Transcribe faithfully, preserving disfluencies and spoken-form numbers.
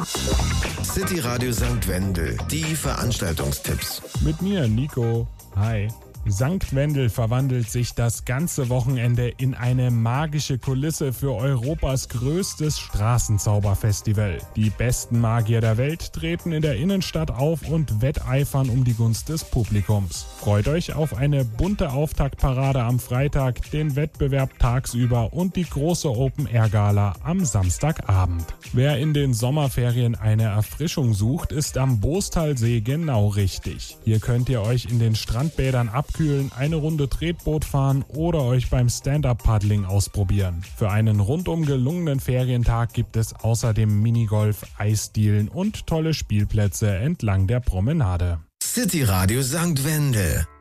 City Radio Sankt Wendel, die Veranstaltungstipps. Mit mir, Nico. Hi. Sankt Wendel verwandelt sich das ganze Wochenende in eine magische Kulisse für Europas größtes Straßenzauberfestival. Die besten Magier der Welt treten in der Innenstadt auf und wetteifern um die Gunst des Publikums. Freut euch auf eine bunte Auftaktparade am Freitag, den Wettbewerb tagsüber und die große Open-Air-Gala am Samstagabend. Wer in den Sommerferien eine Erfrischung sucht, ist am Bostalsee genau richtig. Hier könnt ihr euch in den Strandbädern abkühlen, eine Runde Tretboot fahren oder euch beim Stand-Up-Paddling ausprobieren. Für einen rundum gelungenen Ferientag gibt es außerdem Minigolf, Eisdielen und tolle Spielplätze entlang der Promenade. City Radio Sankt Wendel.